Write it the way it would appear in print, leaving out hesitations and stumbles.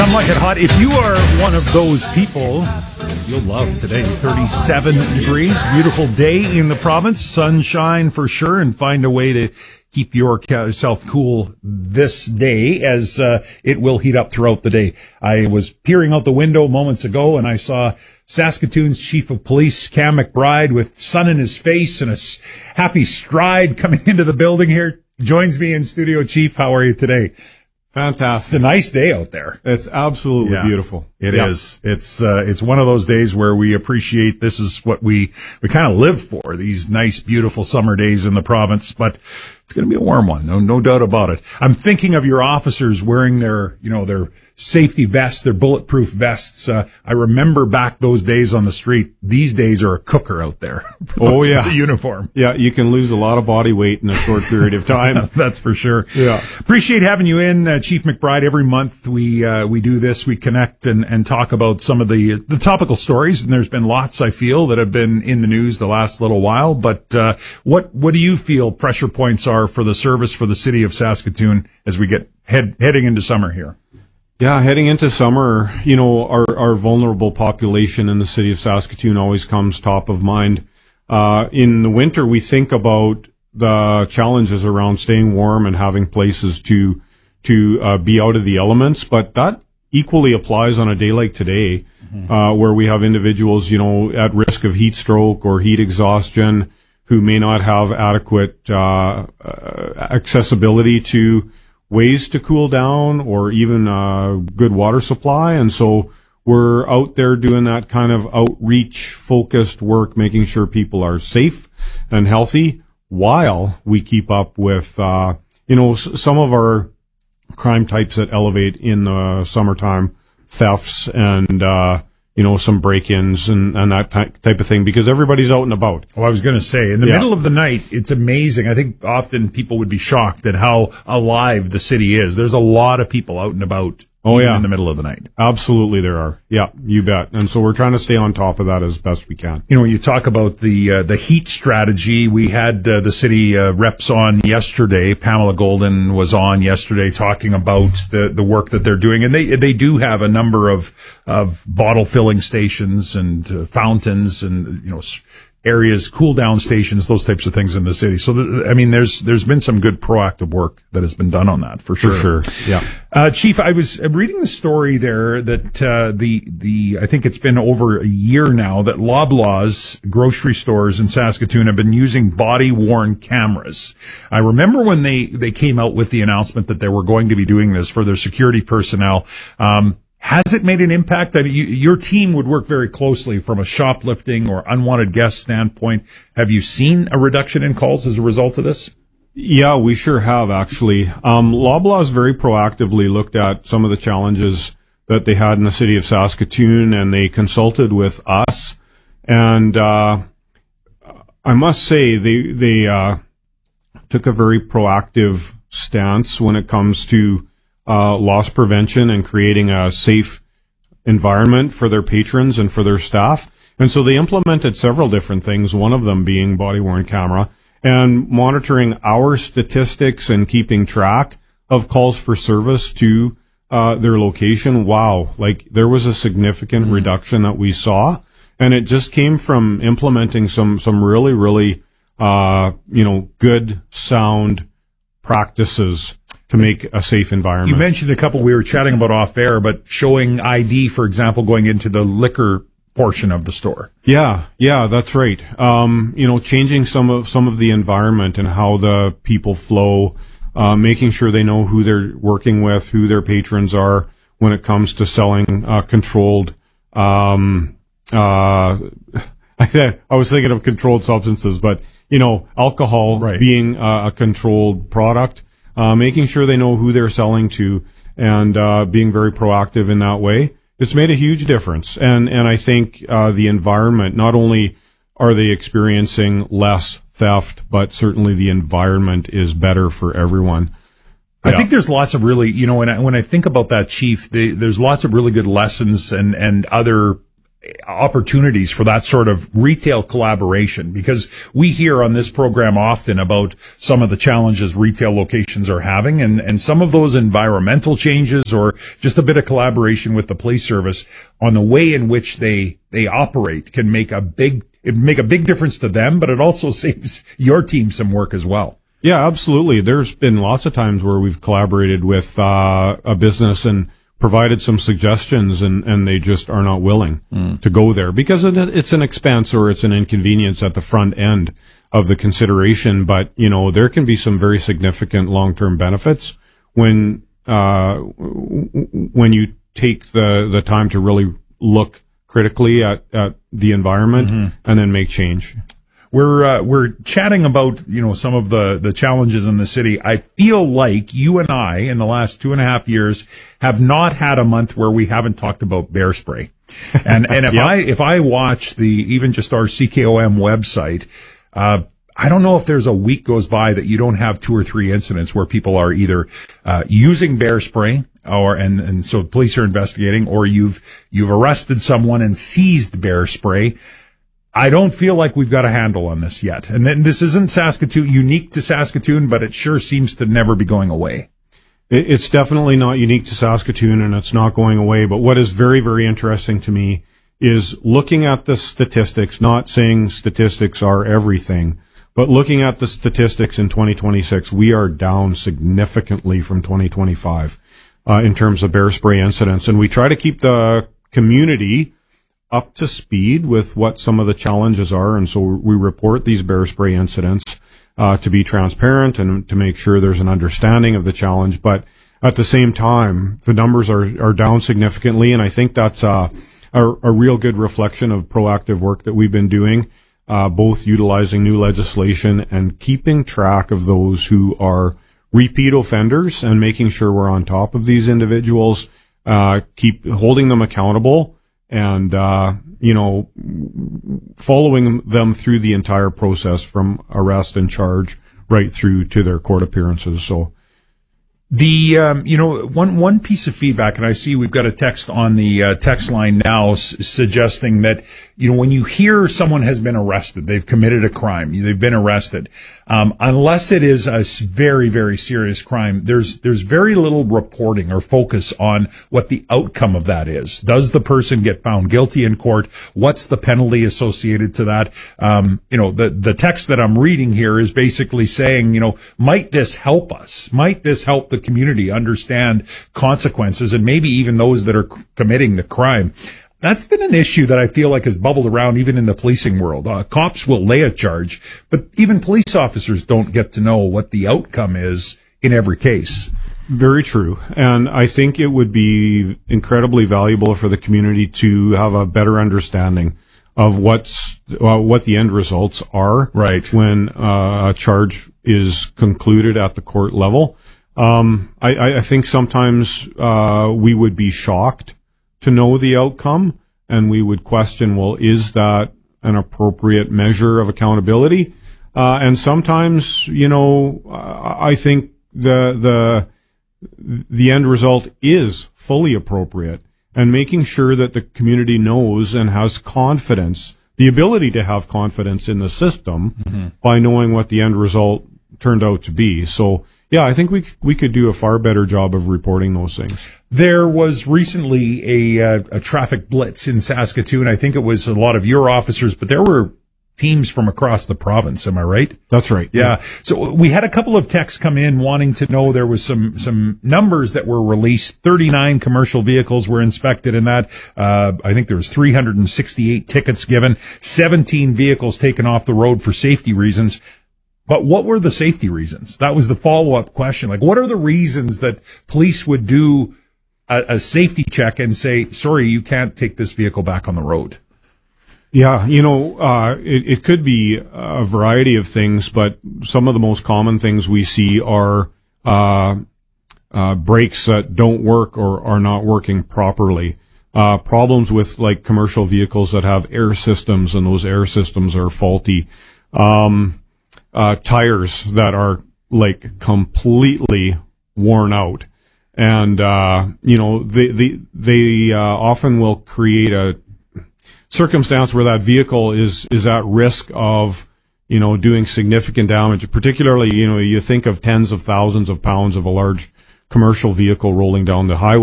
Some Like It Hot. If you are one of those people, you'll love today. 37 degrees, beautiful day in the province, sunshine for sure, and find a way to keep yourself cool this day as it will heat up throughout the day. I was peering out the window moments ago and I saw Saskatoon's Chief of Police, Cam McBride, with sun in his face and a happy stride coming into the building here. Joins me in studio. Chief, how are you today? Fantastic. It's a nice day out there. It's absolutely beautiful. It is. It's one of those days where we appreciate this is what we kind of live for, these nice, beautiful summer days in the province, but it's going to be a warm one. No doubt about it. I'm thinking of your officers wearing their safety vests, their bulletproof vests. I remember back those days on the street. These days are a cooker out there. Oh, yeah. The uniform. Yeah. You can lose a lot of body weight in a short period of time. That's for sure. Yeah. Appreciate having you in, Chief McBride. Every month we do this. We connect and talk about some of the topical stories. And there's been lots, I feel, that have been in the news the last little while. But, what do you feel pressure points are for the service for the city of Saskatoon as we get heading into summer here? Yeah, heading into summer, our vulnerable population in the city of Saskatoon always comes top of mind. In the winter, we think about the challenges around staying warm and having places to be out of the elements, but that equally applies on a day like today, where we have individuals, at risk of heat stroke or heat exhaustion who may not have adequate accessibility to ways to cool down or even good water supply. And so we're out there doing that kind of outreach focused work, making sure people are safe and healthy while we keep up with, some of our crime types that elevate in the summertime, thefts and, some break-ins and that type of thing, because everybody's out and about. Oh, I was going to say, in the middle of the night, it's amazing. I think often people would be shocked at how alive the city is. There's a lot of people out and about in the middle of the night. Absolutely there are. Yeah, you bet. And so we're trying to stay on top of that as best we can. When you talk about the heat strategy, we had the city reps on yesterday. Pamela Golden was on yesterday talking about the work that they're doing. And they do have a number of bottle filling stations and fountains and, areas, cool down stations, those types of things in the city. So, there's been some good proactive work that has been done on that for sure. For sure. Yeah. Chief, I was reading the story there that, I think it's been over a year now that Loblaws grocery stores in Saskatoon have been using body worn cameras. I remember when they came out with the announcement that they were going to be doing this for their security personnel. Has it made an impact? Your team would work very closely from a shoplifting or unwanted guest standpoint. Have you seen a reduction in calls as a result of this? Yeah, we sure have, actually. Loblaws very proactively looked at some of the challenges that they had in the city of Saskatoon, and they consulted with us. And I must say they took a very proactive stance when it comes to loss prevention and creating a safe environment for their patrons and for their staff. And so they implemented several different things, one of them being body-worn camera and monitoring our statistics and keeping track of calls for service to their location. Wow, there was a significant reduction that we saw, and it just came from implementing some really, really good, sound practices to make a safe environment. You mentioned a couple we were chatting about off air, but showing ID, for example, going into the liquor portion of the store. Yeah, that's right. Changing some of the environment and how the people flow, making sure they know who they're working with, who their patrons are when it comes to selling controlled. I was thinking of controlled substances, but alcohol being a controlled product. Making sure they know who they're selling to and being very proactive in that way. It's made a huge difference. And I think the environment, not only are they experiencing less theft, but certainly the environment is better for everyone. I think there's lots of really, when I think about that, Chief, there's lots of really good lessons and other opportunities for that sort of retail collaboration? Because we hear on this program often about some of the challenges retail locations are having, and some of those environmental changes or just a bit of collaboration with the police service on the way in which they operate can make a big difference to them, but it also saves your team some work as well. Yeah, absolutely. There's been lots of times where we've collaborated with a business and provided some suggestions, and they just are not willing to go there because it's an expense or it's an inconvenience at the front end of the consideration. But, there can be some very significant long-term benefits when you take the time to really look critically at the environment and then make change. We're chatting about, some of the challenges in the city. I feel like you and I in the last 2.5 years have not had a month where we haven't talked about bear spray. And if I watch even just our CKOM website, I don't know if there's a week goes by that you don't have 2 or 3 incidents where people are either using bear spray and so police are investigating, or you've arrested someone and seized bear spray. I don't feel like we've got a handle on this yet. And then this isn't unique to Saskatoon, but it sure seems to never be going away. It's definitely not unique to Saskatoon, and it's not going away. But what is very, very interesting to me is looking at the statistics, not saying statistics are everything, but looking at the statistics in 2026, we are down significantly from 2025 in terms of bear spray incidents. And we try to keep the community up to speed with what some of the challenges are. And so we report these bear spray incidents to be transparent and to make sure there's an understanding of the challenge. But at the same time, the numbers are down significantly. And I think that's a real good reflection of proactive work that we've been doing, both utilizing new legislation and keeping track of those who are repeat offenders and making sure we're on top of these individuals, keep holding them accountable, and, following them through the entire process from arrest and charge right through to their court appearances. So one piece of feedback, and I see we've got a text on the text line now suggesting that, when you hear someone has been arrested, they've committed a crime, they've been arrested, unless it is a very, very serious crime, there's very little reporting or focus on what the outcome of that is. Does the person get found guilty in court? What's the penalty associated to that? The text that I'm reading here is basically saying, might this help us? Might this help the community understand consequences, and maybe even those that are committing the crime? That's been an issue that I feel like has bubbled around even in the policing world. Cops will lay a charge, but even police officers don't get to know what the outcome is in every case. Very true. And I think it would be incredibly valuable for the community to have a better understanding of what the end results are. Right. When a charge is concluded at the court level. I think sometimes we would be shocked to know the outcome, and we would question, well, is that an appropriate measure of accountability? And sometimes, I think the end result is fully appropriate, and making sure that the community knows and has confidence, the ability to have confidence in the system by knowing what the end result turned out to be. So, yeah, I think we could do a far better job of reporting those things. There was recently a traffic blitz in Saskatoon. I think it was a lot of your officers, but there were teams from across the province. Am I right? That's right. Yeah. So we had a couple of texts come in wanting to know, there was some numbers that were released. 39 commercial vehicles were inspected in that. I think there was 368 tickets given, 17 vehicles taken off the road for safety reasons. But what were the safety reasons? That was the follow-up question. Like, what are the reasons that police would do a safety check and say, sorry, you can't take this vehicle back on the road? Yeah, it could be a variety of things, but some of the most common things we see are brakes that don't work or are not working properly. Problems with, like, commercial vehicles that have air systems, and those air systems are faulty. Tires that are, like, completely worn out. And, they often will create circumstance where that vehicle is at risk of, doing significant damage, particularly, you think of tens of thousands of pounds of a large commercial vehicle rolling down the highway.